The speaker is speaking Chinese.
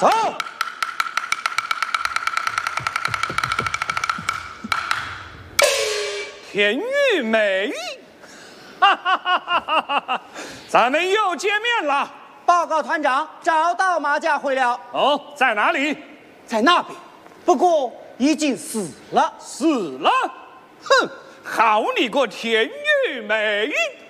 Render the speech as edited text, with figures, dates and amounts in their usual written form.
走。田玉美，哈哈哈哈哈哈！咱们又见面了。 报告团长，找到马家辉了。 哦，在哪里？ 在那边，不过已经死了。 死了？哼！好你个田玉美！